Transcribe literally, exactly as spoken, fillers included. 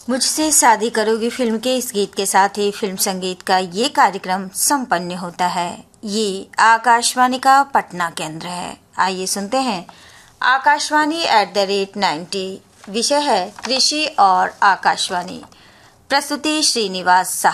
मुझसे शादी करोगी फिल्म के इस गीत के साथ ही फिल्म संगीत का ये कार्यक्रम संपन्न होता है। ये आकाशवाणी का पटना केंद्र है। आइए सुनते हैं Akashvani at the rate ninety. विषय है कृषि और आकाशवाणी। प्रस्तुति श्रीनिवास साहब।